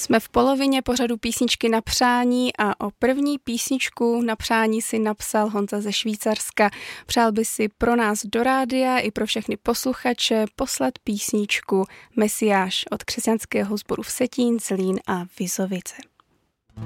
Jsme v polovině pořadu písničky na přání a o první písničku na přání si napsal Honza ze Švýcarska. Přál by si pro nás do rádia i pro všechny posluchače poslat písničku Mesiáš od křesťanského sboru Vsetín, Zlín a Vizovice.